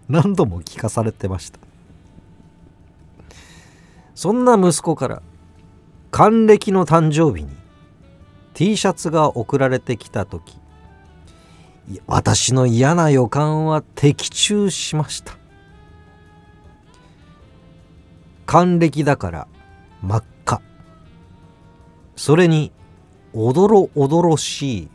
何度も聞かされてました。そんな息子から還暦の誕生日に T シャツが送られてきた時、私の嫌な予感は的中しました。還暦だから真っ赤、それにおどろおどろしい